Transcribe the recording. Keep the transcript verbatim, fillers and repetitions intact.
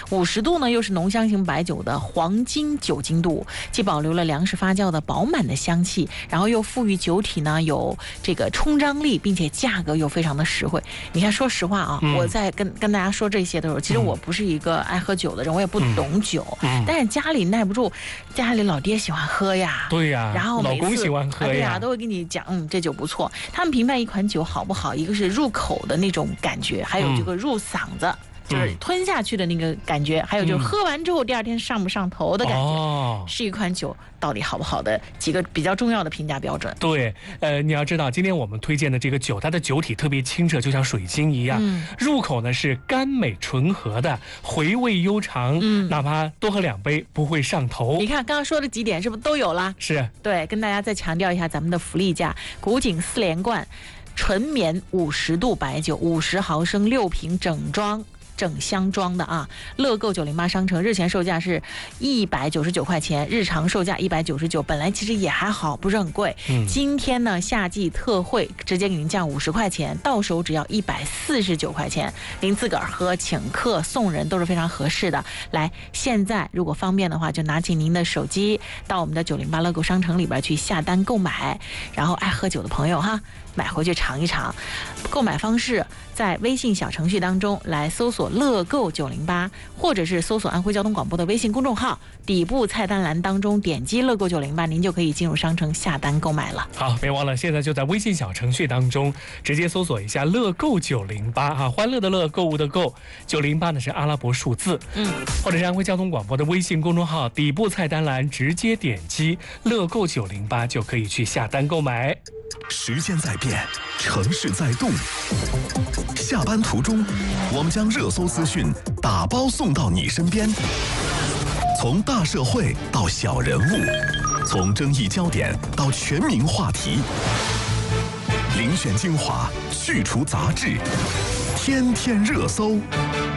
五十度呢又是浓香型白酒的黄金酒精度，既保留了粮食发酵的饱满的香气，然后又赋予酒体呢有这个冲张力，并且价格又非常的实惠。你看，说实话啊，嗯、我在跟跟大家说这些的时候，其实我不是一个爱喝酒的人，我也不懂酒，嗯、但是家里耐不住，家里老爹喜欢喝呀， 对呀， 然后每次老公喜欢喝呀， 对呀，都会跟你讲，嗯，这酒不错。他们评判一款酒好不好，一个是入口的那种感觉，还有这个入嗓子。嗯，就是吞下去的那个感觉，嗯、还有就是喝完之后第二天上不上头的感觉，哦、是一款酒到底好不好的几个比较重要的评价标准。 对，呃，你要知道，今天我们推荐的这个酒，它的酒体特别清澈，就像水晶一样。嗯、入口呢是甘美醇和的，回味悠长。嗯，哪怕多喝两杯不会上头。 你看刚刚说的几点是不是都有了？ 是。 对，跟大家再强调一下咱们的福利价：古井四连冠纯棉五十度白酒，五十毫升六瓶整装。整箱装的啊，乐购九零八商城日前售价是一百九十九块钱，日常售价一百九十九，本来其实也还好，不是很贵。嗯，今天呢夏季特惠，直接给您降五十块钱，到手只要一百四十九块钱，您自个儿喝、请客、送人都是非常合适的。来，现在如果方便的话，就拿起您的手机到我们的九零八乐购商城里边去下单购买，然后爱喝酒的朋友哈，买回去尝一尝。购买方式在微信小程序当中来搜索乐购九零八，或者是搜索安徽交通广播的微信公众号，底部菜单栏当中点击乐购九零八，您就可以进入商城下单购买了。 好，别忘了现在就在微信小程序当中直接搜索一下乐购九零八啊，欢乐的乐，购物的购，九零八呢是阿拉伯数字，嗯，或者是安徽交通广播的微信公众号底部菜单栏直接点击乐购九零八就可以去下单购买。 时间在变，城市在动。下班途中，我们将热搜资讯打包送到你身边。从大社会到小人物，从争议焦点到全民话题，遴选精华，去除杂质，天天热搜。